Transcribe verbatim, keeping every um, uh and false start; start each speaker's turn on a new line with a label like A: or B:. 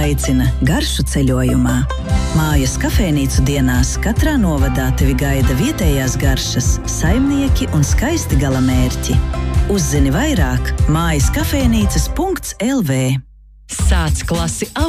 A: aicina garšu ceļojumā. Mājas kafejnīcu dienās katrā novadā tevi gaida vietējās garšas, saimnieki un skaisti galamērķi. Uzzini vairāk mājas kafejnīcas punkts el vē.
B: Sāc klasi